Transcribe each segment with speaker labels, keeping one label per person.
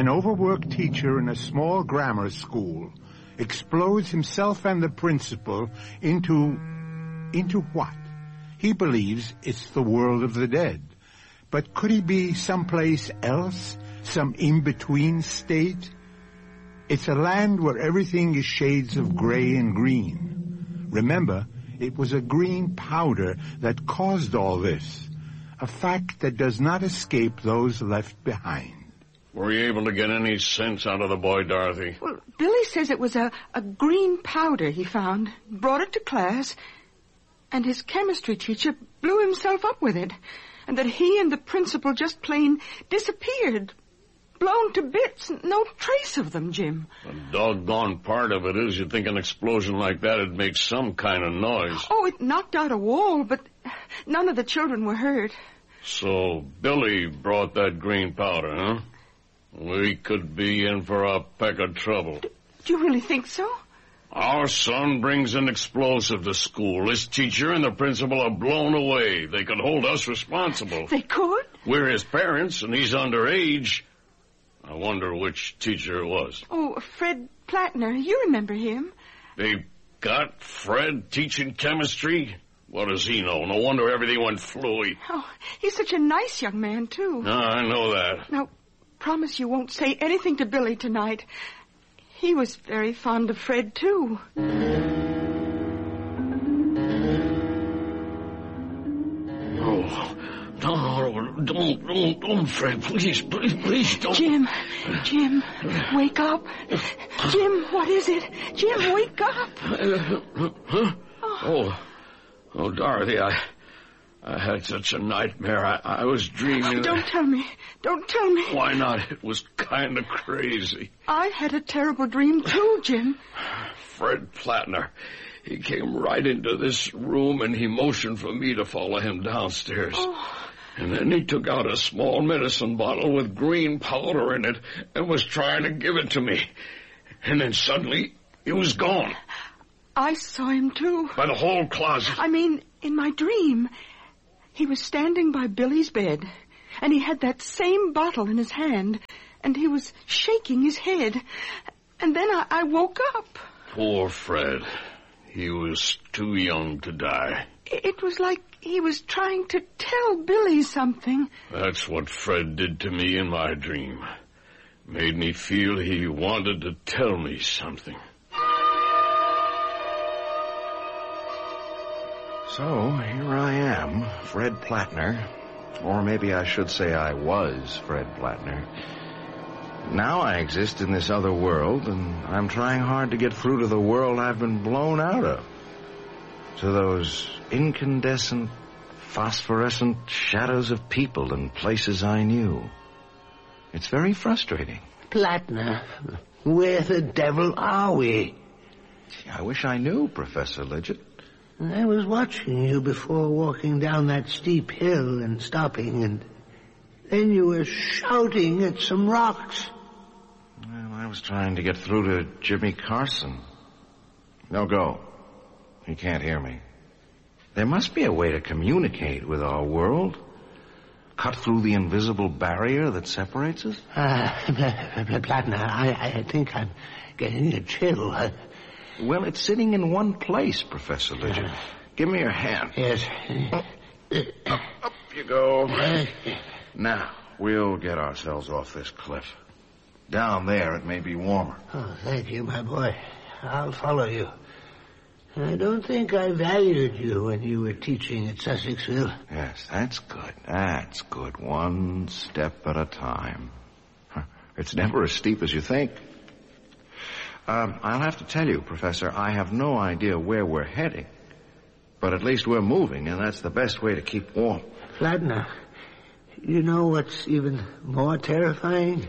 Speaker 1: an overworked teacher in a small grammar school, explodes himself and the principal into what? He believes it's the world of the dead. But could he be someplace else? Some in-between state? It's a land where everything is shades of gray and green. Remember, it was a green powder that caused all this. A fact that does not escape those left behind.
Speaker 2: Were you able to get any sense out of the boy, Dorothy?
Speaker 3: Well, Billy says it was a green powder he found, brought it to class, and his chemistry teacher blew himself up with it, and that he and the principal just plain disappeared, blown to bits, no trace of them, Jim.
Speaker 2: The doggone part of it is you'd think an explosion like that would make some kind of noise.
Speaker 3: Oh, it knocked out a wall, but none of the children were hurt.
Speaker 2: So Billy brought that green powder, huh? We could be in for a peck of trouble.
Speaker 3: Do you really think so?
Speaker 2: Our son brings an explosive to school. His teacher and the principal are blown away. They could hold us responsible.
Speaker 3: They could?
Speaker 2: We're his parents, and he's underage. I wonder which teacher it was.
Speaker 3: Oh, Fred Plattner. You remember him.
Speaker 2: They got Fred teaching chemistry? What does he know? No wonder everything went fluey.
Speaker 3: Oh, he's such a nice young man, too.
Speaker 2: No, I know that.
Speaker 3: Now, promise you won't say anything to Billy tonight. He was very fond of Fred, too.
Speaker 2: Oh, no, don't, Fred. Please, don't.
Speaker 3: Jim, wake up. Jim, what is it? Jim, wake up.
Speaker 2: Huh? Oh, Dorothy, I had such a nightmare. I was dreaming.
Speaker 3: Don't tell me. Don't tell me.
Speaker 2: Why not? It was kind of crazy.
Speaker 3: I had a terrible dream, too, Jim.
Speaker 2: Fred Plattner. He came right into this room, and he motioned for me to follow him downstairs.
Speaker 3: Oh.
Speaker 2: And then he took out a small medicine bottle with green powder in it and was trying to give it to me. And then suddenly, he was gone.
Speaker 3: I saw him, too.
Speaker 2: By the whole closet.
Speaker 3: I mean, in my dream. He was standing by Billy's bed, and he had that same bottle in his hand, and he was shaking his head. And then I woke up.
Speaker 2: Poor Fred. He was too young to die.
Speaker 3: It was like he was trying to tell Billy something.
Speaker 2: That's what Fred did to me in my dream. Made me feel he wanted to tell me something.
Speaker 4: So, here I am, Fred Plattner. Or maybe I should say I was Fred Plattner. Now I exist in this other world, and I'm trying hard to get through to the world I've been blown out of. To those incandescent, phosphorescent shadows of people and places I knew. It's very frustrating.
Speaker 5: Plattner, where the devil are we?
Speaker 4: I wish I knew, Professor Lidgett.
Speaker 5: I was watching you before walking down that steep hill and stopping, and then you were shouting at some rocks.
Speaker 4: Well, I was trying to get through to Jimmy Carson. No go. He can't hear me. There must be a way to communicate with our world. Cut through the invisible barrier that separates us?
Speaker 5: Plattner, I think I'm getting a chill.
Speaker 4: Well, it's sitting in one place, Professor Lidgett. Give me your hand.
Speaker 5: Yes.
Speaker 4: Up you go. Now, we'll get ourselves off this cliff. Down there, it may be warmer.
Speaker 5: Oh, thank you, my boy. I'll follow you. I don't think I valued you when you were teaching at Sussexville.
Speaker 4: Yes, that's good. That's good. One step at a time. It's never as steep as you think. I'll have to tell you, Professor, I have no idea where we're heading. But at least we're moving, and that's the best way to keep warm.
Speaker 5: Plattner, you know what's even more terrifying?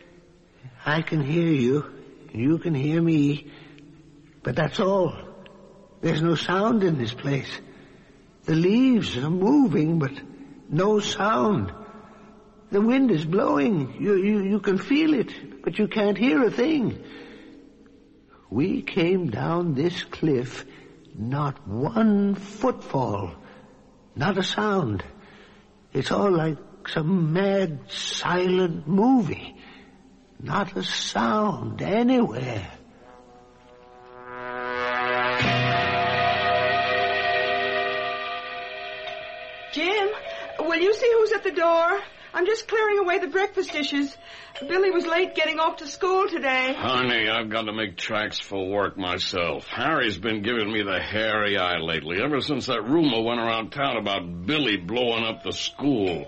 Speaker 5: I can hear you, you can hear me, but that's all. There's no sound in this place. The leaves are moving, but no sound. The wind is blowing. You can feel it, but you can't hear a thing. We came down this cliff, not one footfall, not a sound. It's all like some mad, silent movie. Not a sound anywhere.
Speaker 3: Jim, will you see who's at the door? I'm just clearing away the breakfast dishes. Billy was late getting off to school today.
Speaker 2: Honey, I've got to make tracks for work myself. Harry's been giving me the hairy eye lately, ever since that rumor went around town about Billy blowing up the school.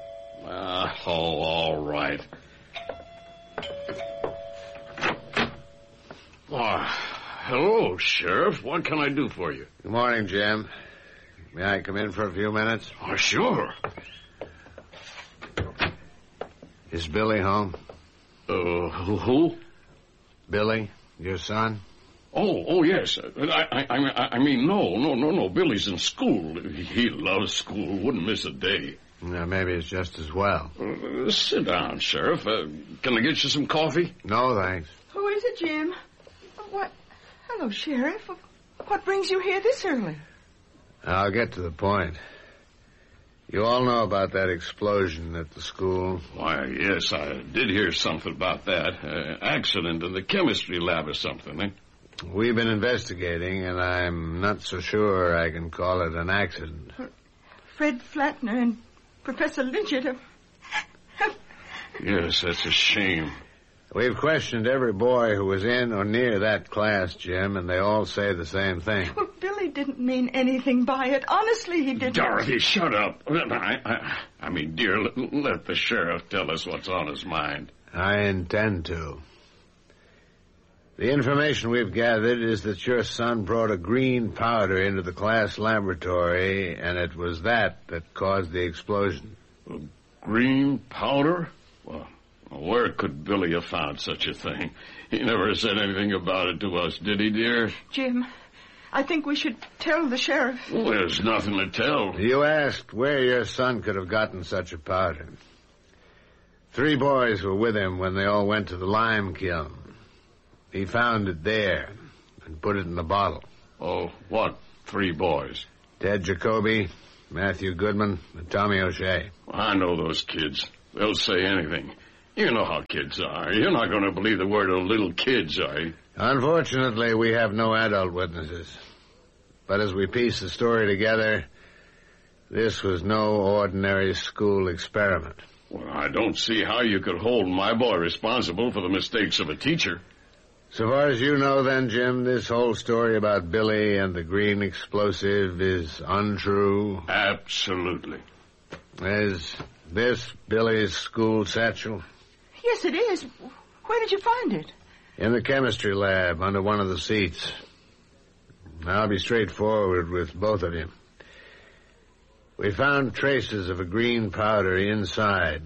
Speaker 2: All right. Hello, Sheriff. What can I do for you?
Speaker 4: Good morning, Jim. May I come in for a few minutes?
Speaker 2: Oh, sure.
Speaker 4: Is Billy home?
Speaker 2: Who?
Speaker 4: Billy, your son?
Speaker 2: Oh, yes. I mean, no. Billy's in school. He loves school. Wouldn't miss a day.
Speaker 4: Maybe it's just as well.
Speaker 2: Sit down, Sheriff. Can I get you some coffee?
Speaker 4: No, thanks.
Speaker 3: Who is it, Jim? What? Hello, Sheriff. What brings you here this early?
Speaker 4: I'll get to the point. You all know about that explosion at the school?
Speaker 2: Why, yes, I did hear something about that. Accident in the chemistry lab or something, eh?
Speaker 4: We've been investigating, and I'm not so sure I can call it an accident.
Speaker 3: Fred Flatner and Professor Lidgett have...
Speaker 2: Yes, that's a shame.
Speaker 4: We've questioned every boy who was in or near that class, Jim, and they all say the same thing.
Speaker 3: Well, Billy didn't mean anything by it. Honestly, he didn't.
Speaker 2: Dorothy, shut up. I mean, dear, let the sheriff tell us what's on his mind.
Speaker 4: I intend to. The information we've gathered is that your son brought a green powder into the class laboratory, and it was that caused the explosion.
Speaker 2: Green powder? Well, where could Billy have found such a thing? He never said anything about it to us, did he, dear?
Speaker 3: Jim, I think we should tell the sheriff.
Speaker 2: Well, there's nothing to tell.
Speaker 4: You asked where your son could have gotten such a powder. 3 boys were with him when they all went to the lime kiln. He found it there and put it in the bottle.
Speaker 2: Oh, what 3 boys?
Speaker 4: Ted Jacoby, Matthew Goodman, and Tommy O'Shea.
Speaker 2: I know those kids. They'll say anything. You know how kids are. You're not going to believe the word of little kids, are you?
Speaker 4: Unfortunately, we have no adult witnesses. But as we piece the story together, this was no ordinary school experiment.
Speaker 2: Well, I don't see how you could hold my boy responsible for the mistakes of a teacher.
Speaker 4: So far as you know, then, Jim, this whole story about Billy and the green explosive is untrue?
Speaker 2: Absolutely.
Speaker 4: Is this Billy's school satchel?
Speaker 3: Yes, it is. Where did you find it?
Speaker 4: In the chemistry lab, under one of the seats. I'll be straightforward with both of you. We found traces of a green powder inside.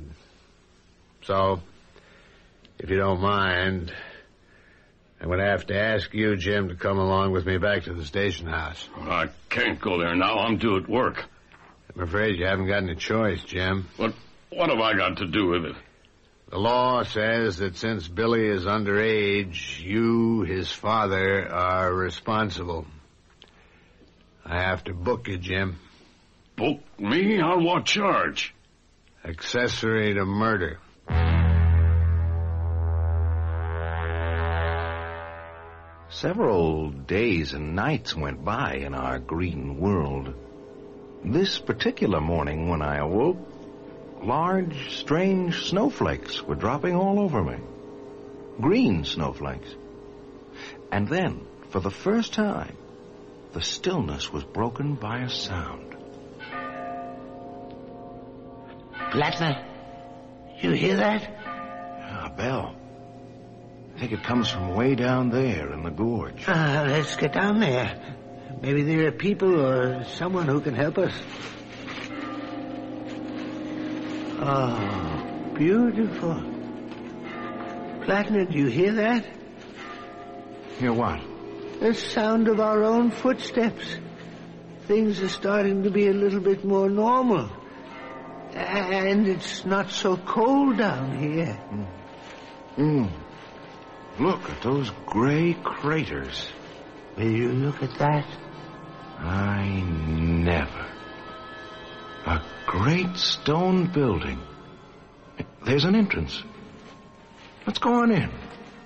Speaker 4: So, if you don't mind, I'm going to have to ask you, Jim, to come along with me back to the station house.
Speaker 2: I can't go there now. I'm due at work.
Speaker 4: I'm afraid you haven't got any choice, Jim.
Speaker 2: What have I got to do with it?
Speaker 4: The law says that since Billy is underage, you, his father, are responsible. I have to book you, Jim.
Speaker 2: Book me? On what charge?
Speaker 4: Accessory to murder.
Speaker 6: Several days and nights went by in our green world. This particular morning when I awoke, large, strange snowflakes were dropping all over me. Green snowflakes. And then, for the first time, the stillness was broken by a sound.
Speaker 5: Flatner, you hear that?
Speaker 6: A bell. I think it comes from way down there in the gorge.
Speaker 5: Let's get down there. Maybe there are people or someone who can help us. Oh, beautiful. Flatner, do you hear that?
Speaker 6: Hear what?
Speaker 5: The sound of our own footsteps. Things are starting to be a little bit more normal. And it's not so cold down here.
Speaker 6: Look at those gray craters.
Speaker 5: Will you look at that?
Speaker 6: I never. A great stone building. There's an entrance. Let's go on in.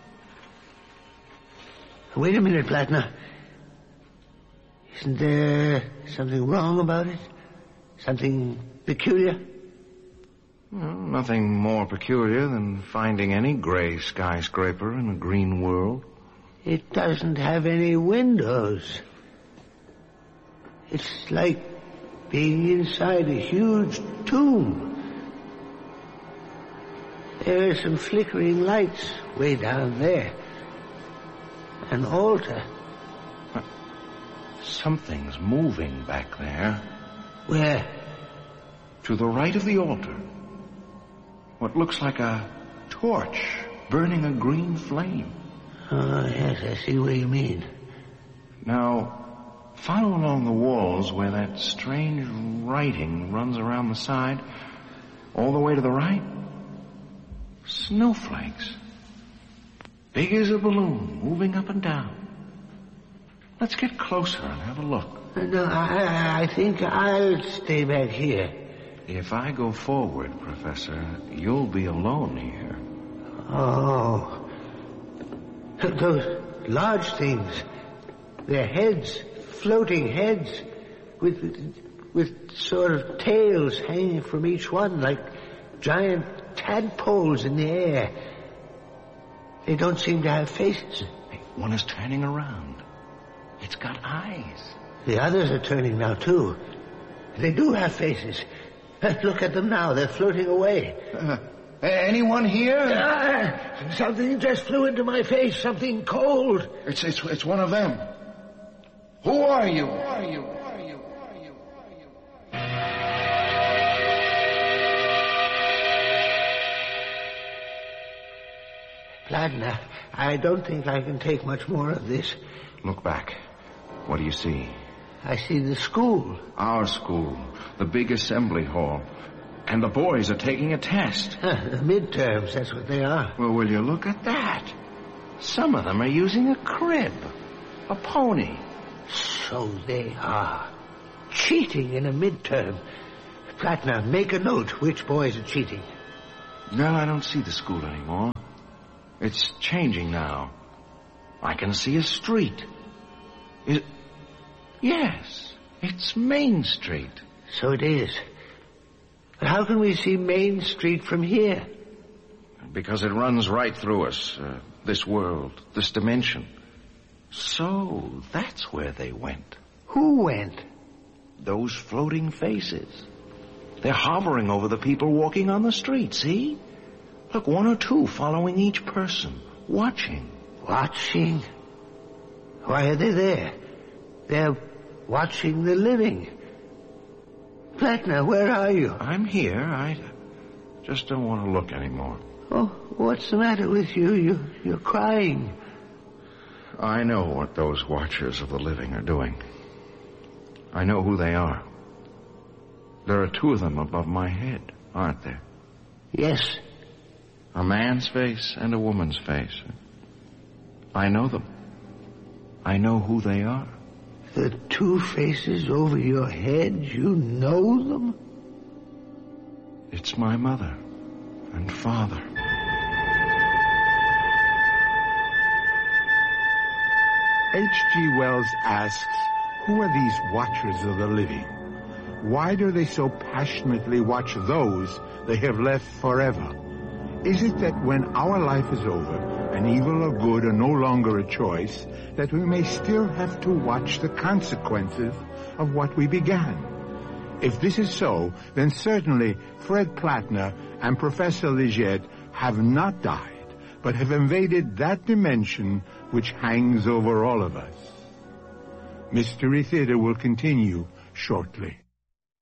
Speaker 5: Wait a minute, Plattner. Isn't there something wrong about it? Something peculiar?
Speaker 6: Well, nothing more peculiar than finding any gray skyscraper in a green world.
Speaker 5: It doesn't have any windows. It's like being inside a huge tomb. There are some flickering lights way down there. An altar.
Speaker 6: Something's moving back there.
Speaker 5: Where?
Speaker 6: To the right of the altar. What looks like a torch burning a green flame.
Speaker 5: Oh, yes, I see what you mean.
Speaker 6: Now, follow along the walls where that strange writing runs around the side, all the way to the right. Snowflakes. Big as a balloon, moving up and down. Let's get closer and have a look.
Speaker 5: No, I think I'll stay back here.
Speaker 6: If I go forward, Professor, you'll be alone here.
Speaker 5: Oh. Those large things. They're heads, floating heads, with sort of tails hanging from each one like giant tadpoles in the air. They don't seem to have faces.
Speaker 6: One is turning around. It's got eyes.
Speaker 5: The others are turning now, too. They do have faces. Look at them now. They're floating away.
Speaker 6: Anyone here?
Speaker 5: Something just flew into my face. Something cold.
Speaker 6: It's one of them. Who are you? Who are you?
Speaker 5: Plattner, I don't think I can take much more of this.
Speaker 6: Look back. What do you see?
Speaker 5: I see the school.
Speaker 6: Our school. The big assembly hall. And the boys are taking a test.
Speaker 5: The midterms, that's what they are.
Speaker 6: Well, will you look at that? Some of them are using a crib. A pony.
Speaker 5: So they are. Cheating in a midterm. Plattner, make a note which boys are cheating.
Speaker 6: Well, I don't see the school anymore. It's changing now. I can see a street. Yes, it's Main Street.
Speaker 5: So it is. But how can we see Main Street from here?
Speaker 6: Because it runs right through us. This world, this dimension. So, that's where they went.
Speaker 5: Who went?
Speaker 6: Those floating faces. They're hovering over the people walking on the street, see? Look, one or two following each person, watching.
Speaker 5: Watching? Why are they there? They're watching the living. Plattner, where are you?
Speaker 6: I'm here. I just don't want to look anymore.
Speaker 5: Oh, what's the matter with you? You're crying.
Speaker 6: I know what those watchers of the living are doing. I know who they are. There are two of them above my head, aren't there?
Speaker 5: Yes.
Speaker 6: A man's face and a woman's face. I know them. I know who they are.
Speaker 5: The two faces over your head, you know them?
Speaker 6: It's my mother and father.
Speaker 1: H.G. Wells asks, who are these watchers of the living? Why do they so passionately watch those they have left forever? Is it that when our life is over, and evil or good are no longer a choice, that we may still have to watch the consequences of what we began? If this is so, then certainly Fred Plattner and Professor Liggett have not died, but have invaded that dimension which hangs over all of us. Mystery Theater will continue shortly.